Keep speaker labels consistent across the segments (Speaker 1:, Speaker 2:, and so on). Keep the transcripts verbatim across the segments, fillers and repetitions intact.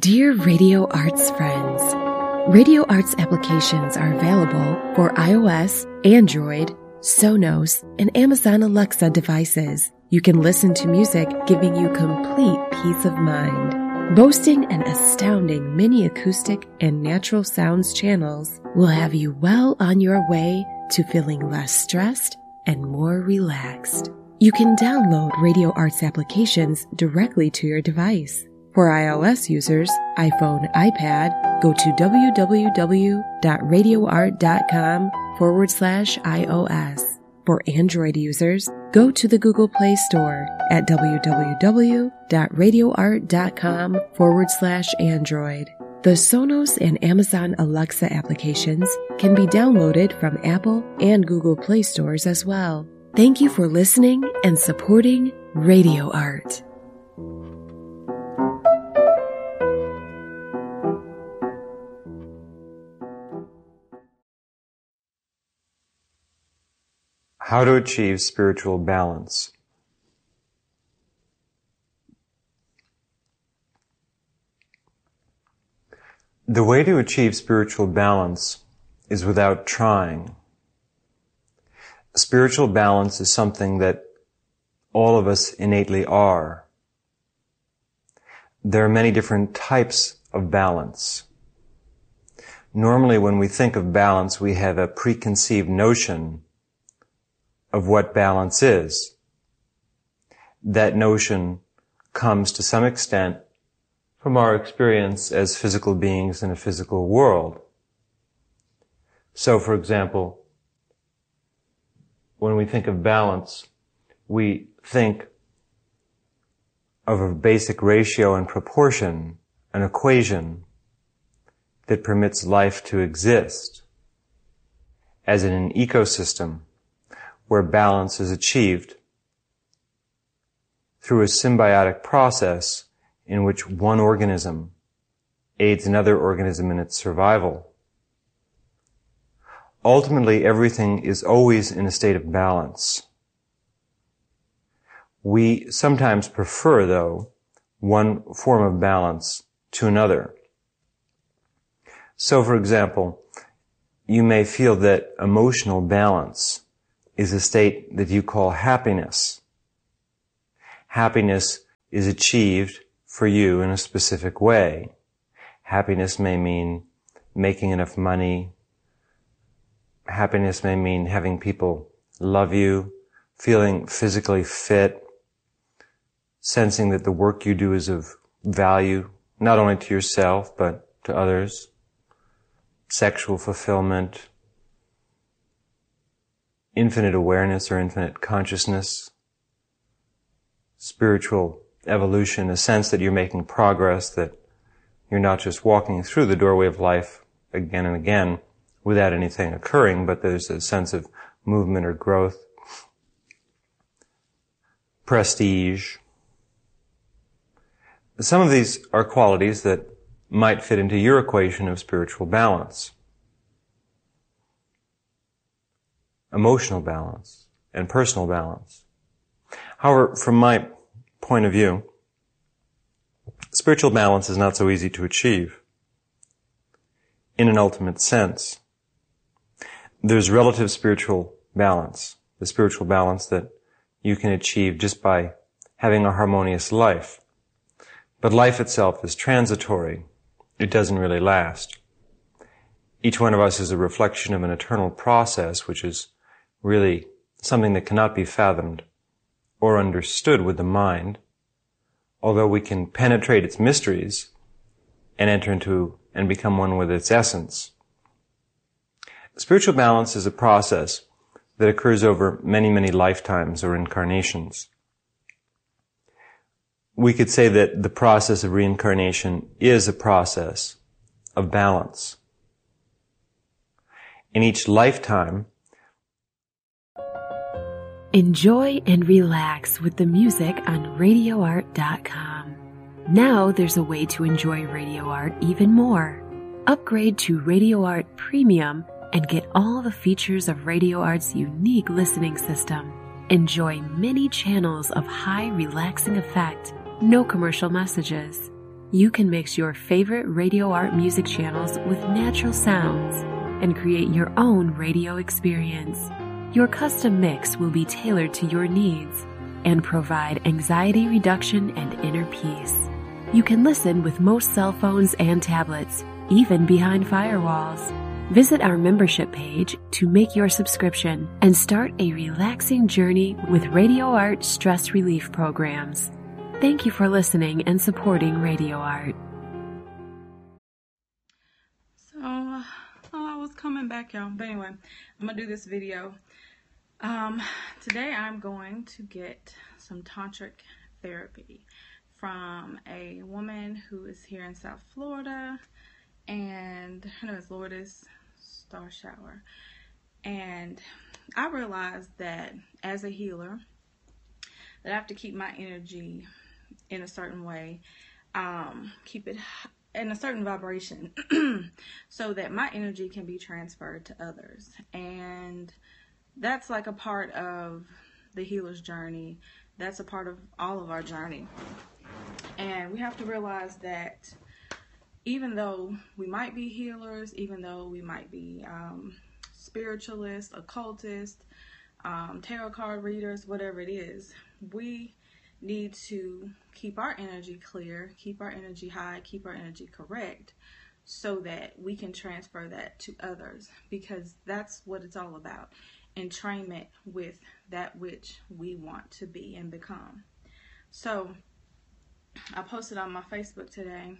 Speaker 1: Dear Radio Arts friends, Radio Arts applications are available for iOS, Android, Sonos, and Amazon Alexa devices. You can listen to music giving you complete peace of mind. Boasting an astounding mini acoustic and natural sounds channels will have you well on your way to feeling less stressed and more relaxed. You can download Radio Arts applications directly to your device. For iOS users, iPhone, iPad, go to www.radioart.com forward slash iOS. For Android users, go to the Google Play Store at www.radioart.com forward slash Android. The Sonos and Amazon Alexa applications can be downloaded from Apple and Google Play stores as well. Thank you for listening and supporting Radio Art.
Speaker 2: How to achieve spiritual balance. The way to achieve spiritual balance is without trying. Spiritual balance is something that all of us innately are. There are many different types of balance. Normally, when we think of balance, we have a preconceived notion of what balance is. That notion comes to some extent from our experience as physical beings in a physical world. So, for example, when we think of balance, we think of a basic ratio and proportion, an equation that permits life to exist, as in an ecosystem where balance is achieved through a symbiotic process in which one organism aids another organism in its survival. Ultimately, everything is always in a state of balance. We sometimes prefer, though, one form of balance to another. So, for example, you may feel that emotional balance is a state that you call happiness. Happiness is achieved for you in a specific way. Happiness may mean making enough money. Happiness may mean having people love you, feeling physically fit, sensing that the work you do is of value, not only to yourself, but to others. Sexual fulfillment, infinite awareness or infinite consciousness, spiritual evolution, a sense that you're making progress, that you're not just walking through the doorway of life again and again without anything occurring, but there's a sense of movement or growth, prestige. Some of these are qualities that might fit into your equation of spiritual balance. Emotional balance and personal balance. However, from my point of view, spiritual balance is not so easy to achieve in an ultimate sense. There's relative spiritual balance, the spiritual balance that you can achieve just by having a harmonious life. But life itself is transitory. It doesn't really last. Each one of us is a reflection of an eternal process, which is really something that cannot be fathomed or understood with the mind, although we can penetrate its mysteries and enter into and become one with its essence. Spiritual balance is a process that occurs over many, many lifetimes or incarnations. We could say that the process of reincarnation is a process of balance. In each lifetime,
Speaker 1: enjoy and relax with the music on radio art dot com. Now there's a way to enjoy Radio Art even more. Upgrade to Radio Art Premium and get all the features of Radio Art's unique listening system. Enjoy many channels of high relaxing effect, no commercial messages. you can mix your favorite Radio Art music channels with natural sounds and create your own radio experience. Your custom mix will be tailored to your needs and provide anxiety reduction and inner peace. You can listen with most cell phones and tablets, even behind firewalls. Visit our membership page to make your subscription and start a relaxing journey with Radio Art stress relief programs. Thank you for listening and supporting Radio Art.
Speaker 3: So, uh, oh, I was coming back, y'all. But anyway, I'm going to do this video. Um, today I'm going to get some tantric therapy from a woman who is here in South Florida, and her name is Lourdes Star Shower. And I realized that as a healer, that I have to keep my energy in a certain way, um, keep it in a certain vibration so that my energy can be transferred to others. And that's like a part of the healer's journey. That's a part of all of our journey. And we have to realize that even though we might be healers, even though we might be um, spiritualists, occultists, um, tarot card readers, whatever it is, we need to keep our energy clear, keep our energy high, keep our energy correct, so that we can transfer that to others, because that's what it's all about. Entrainment with that which we want to be and become. So I posted on my Facebook today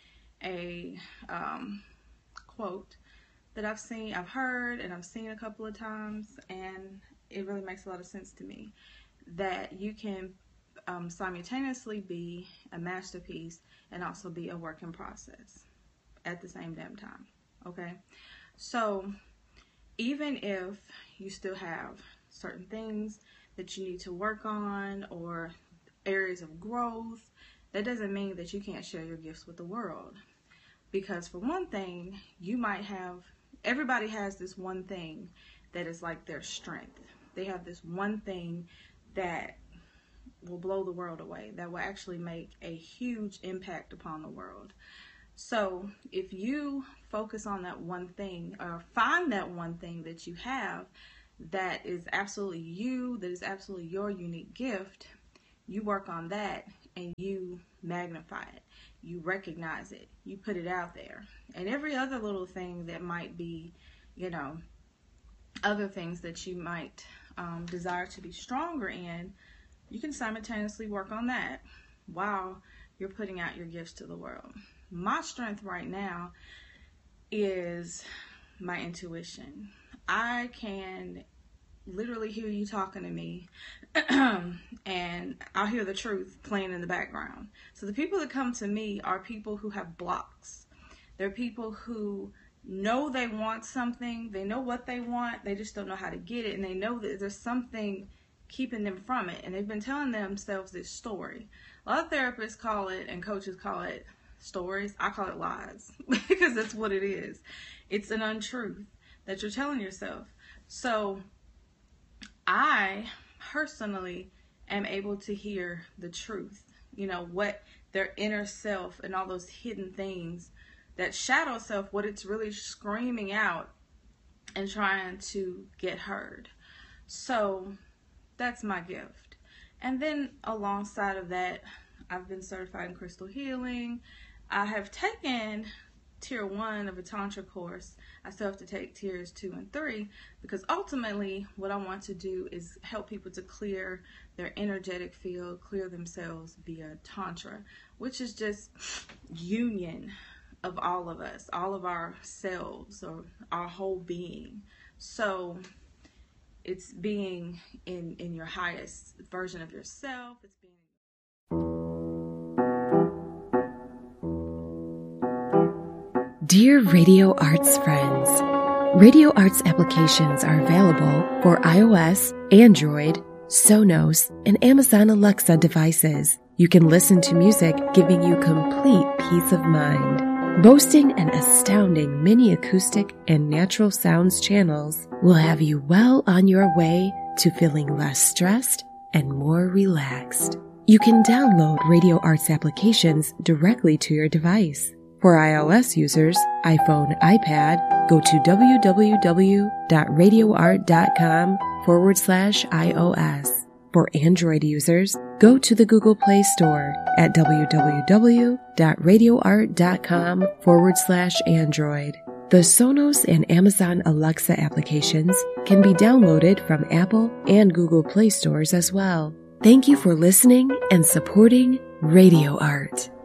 Speaker 3: a um, quote that I've seen, I've heard, and I've seen a couple of times, and it really makes a lot of sense to me, that you can um, simultaneously be a masterpiece and also be a work in process at the same damn time. Okay, so even if you still have certain things that you need to work on or areas of growth, that doesn't mean that you can't share your gifts with the world. Because for one thing, you might have, everybody has this one thing that is like their strength. They have this one thing that will blow the world away, that will actually make a huge impact upon the world. So if you focus on that one thing, or find that one thing that you have that is absolutely you, that is absolutely your unique gift, you work on that and you magnify it, you recognize it, you put it out there. And every other little thing that might be, you know, other things that you might um, desire to be stronger in, you can simultaneously work on that while you're putting out your gifts to the world. My strength right now is my intuition. I can literally hear you talking to me and I'll hear the truth playing in the background. So the people that come to me are people who have blocks. They're people who know they want something, they know what they want, they just don't know how to get it, and they know that there's something keeping them from it, and they've been telling themselves this story. A lot of therapists call it, and coaches call it, stories. I call it lies, because that's what it is. It's an untruth that you're telling yourself. So I personally am able to hear the truth, you know, what their inner self and all those hidden things, that shadow self, what it's really screaming out and trying to get heard. So that's my gift. And then alongside of that, I've been certified in crystal healing. I have taken tier one of a tantra course. I still have to take tiers two and three, because ultimately what I want to do is help people to clear their energetic field, clear themselves via tantra, which is just union of all of us, all of our selves, or our whole being. So it's being in, in your highest version of yourself. It's being
Speaker 1: Dear Radio Arts friends, Radio Arts applications are available for iOS, Android, Sonos, and Amazon Alexa devices. You can listen to music, giving you complete peace of mind. Boasting an astounding mini acoustic and natural sounds channels will have you well on your way to feeling less stressed and more relaxed. You can download Radio Arts applications directly to your device. For iOS users, iPhone, iPad, go to www.radioart.com forward slash iOS. For Android users, go to the Google Play Store at www.radioart.com forward slash Android. The Sonos and Amazon Alexa applications can be downloaded from Apple and Google Play stores as well. Thank you for listening and supporting Radio Art.